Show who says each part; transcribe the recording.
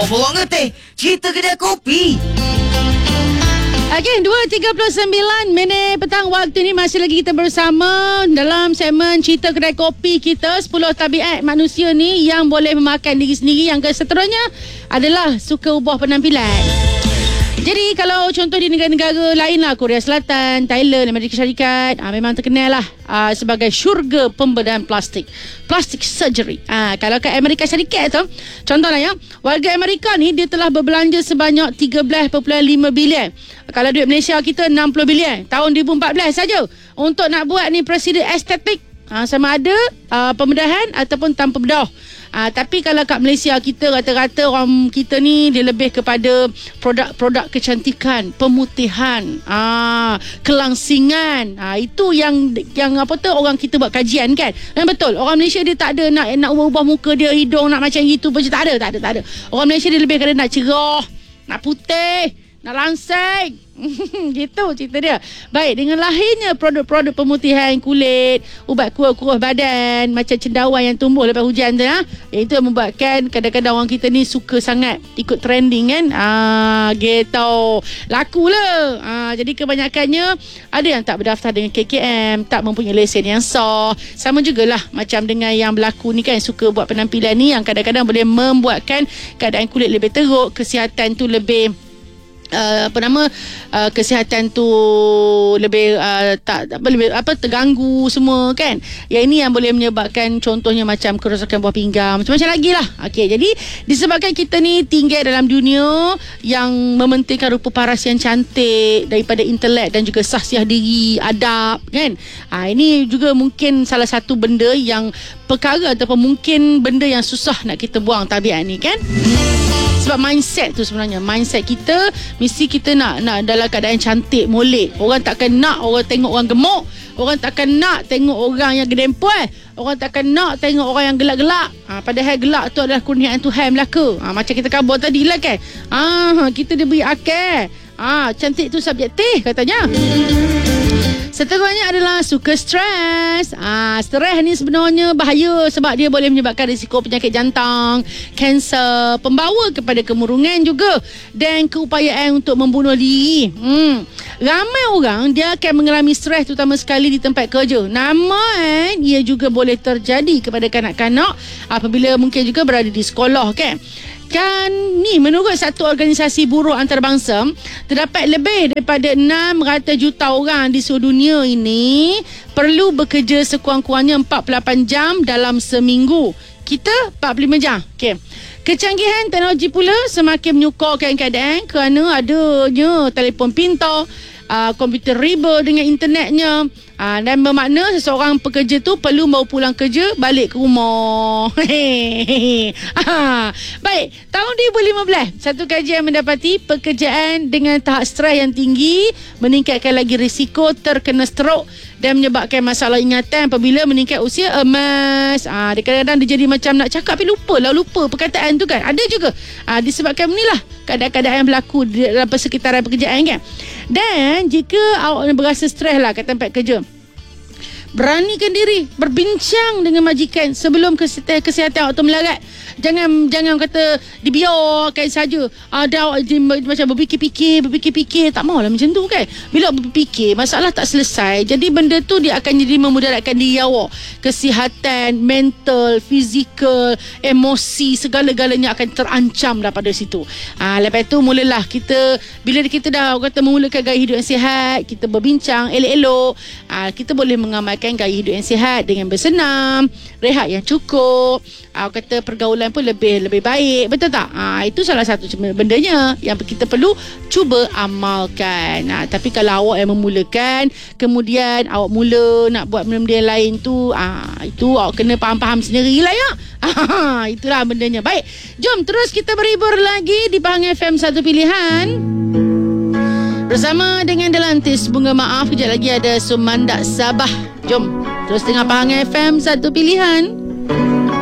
Speaker 1: Bawa ngeteh cerita kedai kopi.
Speaker 2: Okey, 2.39 minit petang waktu ni masih lagi kita bersama dalam segmen cerita kedai kopi kita, 10 tabiat manusia ni yang boleh memakan diri sendiri. Yang seterusnya adalah suka ubah penampilan. Jadi kalau contoh di negara-negara lain lah, Korea Selatan, Thailand, Amerika Syarikat, memang terkenal lah sebagai syurga pembedahan plastik. Plastic surgery. Kalau kat Amerika Syarikat tu, contohnya ya, warga Amerika ni dia telah berbelanja sebanyak 13.5 bilion. Kalau duit Malaysia kita 60 bilion tahun 2014 saja untuk nak buat ni prosedur estetik, sama ada pembedahan ataupun tanpa bedah. Tapi kalau kat Malaysia kita, rata-rata orang kita ni dia lebih kepada produk-produk kecantikan, pemutihan, kelangsingan. Itu yang apa tu orang kita buat kajian kan. Dan betul, orang Malaysia dia tak ada nak ubah muka dia, hidung nak macam gitu, tak ada. Orang Malaysia dia lebih kepada nak cerah, nak putih, nak langsing. Gitu cerita dia. Baik, dengan lahirnya produk-produk pemutihan kulit, ubat kurus badan, macam cendawan yang tumbuh lepas hujan tu, itu membuatkan kadang-kadang orang kita ni suka sangat ikut trending kan. Gitu. Laku lah. Jadi kebanyakannya ada yang tak berdaftar dengan KKM, tak mempunyai lesen yang sah. Sama jugalah macam dengan yang berlaku ni kan, suka buat penampilan ni yang kadang-kadang boleh membuatkan keadaan kulit lebih teruk, kesihatan tu lebih kesihatan tu lebih lebih terganggu semua kan. Yang ini yang boleh menyebabkan contohnya macam kerosakan buah pinggang, macam-macam lagi lah. Okey, jadi disebabkan kita ni tinggal dalam dunia yang mementingkan rupa paras yang cantik daripada intelek dan juga sahsiah diri, adab kan. Ini juga mungkin salah satu benda yang perkara ataupun mungkin benda yang susah nak kita buang tabiat ni kan. Sebab mindset tu sebenarnya, mindset kita mesti kita nak dalam keadaan cantik, molek. Orang takkan nak orang tengok orang gemuk. Orang takkan nak tengok orang yang gedempoi. Orang takkan nak tengok orang yang gelak-gelak. Padahal gelak tu adalah kurniaan Tuhan belaka. Macam kita khabar tadi lah kan. Kita diberi akal. Cantik tu subjektif katanya. Seterusnya adalah suka stres. Stres ni sebenarnya bahaya sebab dia boleh menyebabkan risiko penyakit jantung, kanser, pembawa kepada kemurungan juga dan keupayaan untuk membunuh diri. Ramai orang dia akan mengalami stres terutama sekali di tempat kerja. Namun ia juga boleh terjadi kepada kanak-kanak apabila mungkin juga berada di sekolah kan. Kan ni menurut satu organisasi buruh antarabangsa, terdapat lebih daripada 600 juta orang di seluruh dunia ini perlu bekerja sekurang-kurangnya 48 jam dalam seminggu. Kita 45 jam. Okey. Kecanggihan teknologi pula semakin menyukarkan keadaan kerana adanya telefon pintar, komputer riba dengan internetnya, dan bermakna seseorang pekerja tu perlu bawa pulang kerja balik ke rumah. Baik, tahun 2015 satu kajian mendapati pekerjaan dengan tahap stres yang tinggi meningkatkan lagi risiko terkena strok dan menyebabkan masalah ingatan apabila meningkat usia emas. Dia kadang-kadang dia jadi macam nak cakap tapi lupa perkataan tu kan. Ada juga disebabkan inilah keadaan-keadaan yang berlaku dalam persekitaran pekerjaan kan. Dan jika awak berasa stres lah kat tempat kerja, beranikan diri berbincang dengan majikan sebelum kesihatan awak tu melarat. Jangan kata dibiarkan saja. Ada awak macam berfikir tak maulah macam tu kan. Bila awak berfikir masalah tak selesai, jadi benda tu dia akan jadi memudaratkan diri awak. Kesihatan mental, fizikal, emosi, segala-galanya akan terancam daripada situ. Lepas tu mulalah kita, bila kita dah kata memulakan gaya hidup yang sihat, kita berbincang elok-elok, kita boleh mengamalkan gaya hidup yang sihat dengan bersenam, rehat yang cukup, kata pergaulan pun lebih baik. Betul tak? Itu salah satu bendanya yang kita perlu cuba amalkan. Tapi kalau awak yang memulakan, kemudian awak mula nak buat benda-benda yang lain tu, itu awak kena faham-faham sendirilah ya. Itulah bendanya. Baik, jom terus kita berhibur lagi di Pahang FM Satu Pilihan bersama dengan Delantis Bunga Maaf. Kejap lagi ada Sumandak Sabah. Jom terus tengah Pahang FM Satu Pilihan.